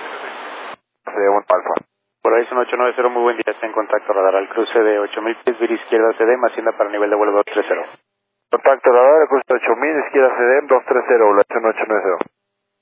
CD1 Alfa. Por ahí son 890, muy buen día, está en contacto radar al cruce de 8000 pies, vía izquierda CDM, Hacienda para nivel de vuelo 230. Contacto radar, cruce 8000, izquierda CDM 230, población 890.